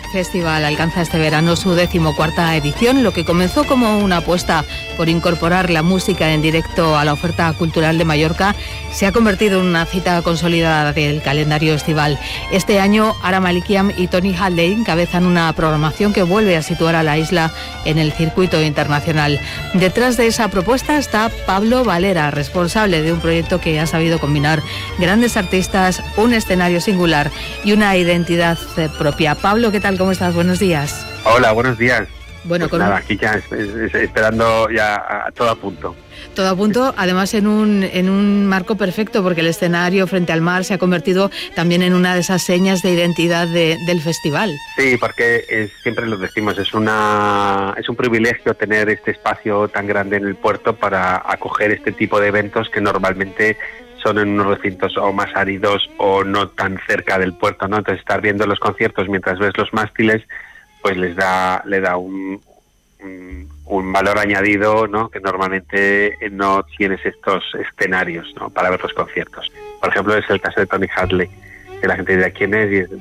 Music Festival alcanza este verano su 14ª edición. Lo que comenzó como una apuesta por incorporar la música en directo a la oferta cultural de Mallorca se ha convertido en una cita consolidada del calendario estival. Este año, Ara Malikian y Tony Hadley encabezan una programación que vuelve a situar a la isla en el circuito internacional. Detrás de esa propuesta está Pablo Valera, responsable de un proyecto que ha sabido combinar grandes artistas, un escenario singular y una identidad propia. Pablo, ¿qué tal? ¿Cómo estás? Buenos días. Hola, buenos días. Bueno, pues nada, aquí ya esperando ya a todo a punto. Todo a punto, además en un marco perfecto, porque el escenario frente al mar se ha convertido también en una de esas señas de identidad del festival. Sí, porque siempre lo decimos, es un privilegio tener este espacio tan grande en el puerto para acoger este tipo de eventos que normalmente son en unos recintos o más áridos o no tan cerca del puerto, ¿no? Entonces estar viendo los conciertos mientras ves los mástiles, pues le da un valor añadido, ¿no? Que normalmente no tienes estos escenarios, ¿no? Para ver los conciertos. Por ejemplo, es el caso de Tony Hadley, que la gente dirá quién es, y